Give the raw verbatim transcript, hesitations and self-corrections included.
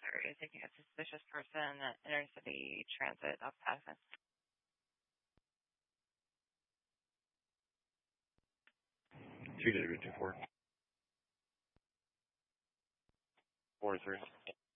officer is taking a suspicious person at intercity transit off Patterson. Two to two four. Four three.